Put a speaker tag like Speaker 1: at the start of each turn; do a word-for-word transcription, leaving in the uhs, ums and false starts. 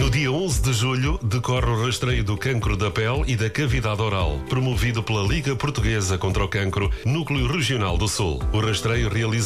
Speaker 1: No dia onze de julho, decorre o rastreio do cancro da pele e da cavidade oral, promovido pela Liga Portuguesa contra o Cancro, Núcleo Regional do Sul. O rastreio realiza